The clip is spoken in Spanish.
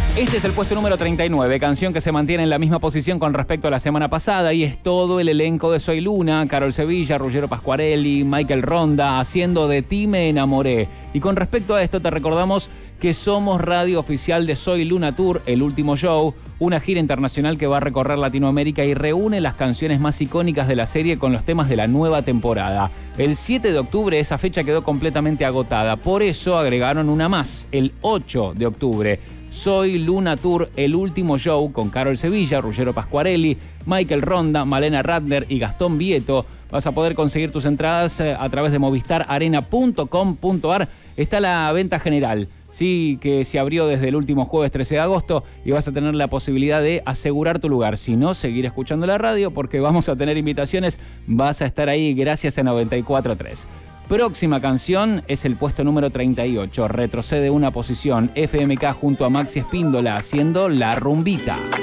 Este es el puesto número 39, canción que se mantiene en la misma posición con respecto a la semana pasada, y es todo el elenco de Soy Luna: Carol Sevilla, Ruggero Pasquarelli, Michael Ronda, haciendo De Ti Me Enamoré. Y con respecto a esto te recordamos que somos radio oficial de Soy Luna Tour, el último show, una gira internacional que va a recorrer Latinoamérica y reúne las canciones más icónicas de la serie con los temas de la nueva temporada. El 7 de octubre esa fecha quedó completamente agotada, por eso agregaron una más, el 8 de octubre. Soy Luna Tour, el último show, con Carol Sevilla, Ruggero Pasquarelli, Michael Ronda, Malena Ratner y Gastón Vieto. Vas a poder conseguir tus entradas a través de movistararena.com.ar. Está la venta general, sí, que se abrió desde el último jueves 13 de agosto, y vas a tener la posibilidad de asegurar tu lugar. Si no, seguir escuchando la radio, porque vamos a tener invitaciones. Vas a estar ahí gracias a 94.3. Próxima canción es el puesto número 38. Retrocede una posición. FMK junto a Maxi Espíndola haciendo La Rumbita.